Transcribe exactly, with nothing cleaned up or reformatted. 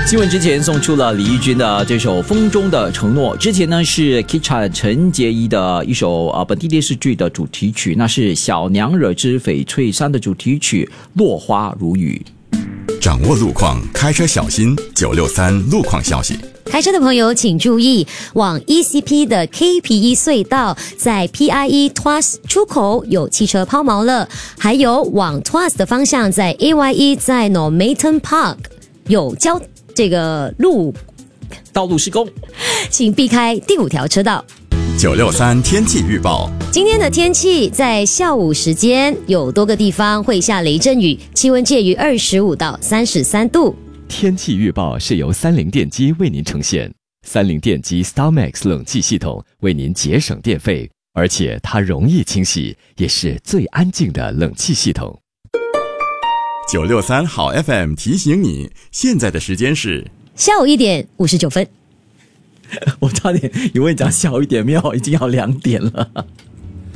新闻之前送出了李翊君的这首《风中的承诺》，之前呢是 Kitcha 陈洁仪的一首呃本地电视剧的主题曲，那是《小娘惹之翡翠山》的主题曲《落花如雨》。 掌握路况，开车小心。九六三路况消息。 开车的朋友请注意，往 E C P 的 K P E 隧道在 P I E Tuas 出口有汽车抛锚了，还有往 Tuas 的方向在 A Y E 在 Normanton Park 有交这个路道路施工， 请避开第五条车道。 九六三天气预报。 今天的天气在下午时间有多个地方会下雷阵雨，气温介于二十五到三十三度。 天气预报是由三菱电机为您呈现，三菱电机 StarMax 冷气系统为您节省电费，而且它容易清洗，也是最安静的冷气系统。 九六三好 F M 提醒你，现在的时间是下午一点五十九分。 我差点以为讲小一点，没有，已经要两点了。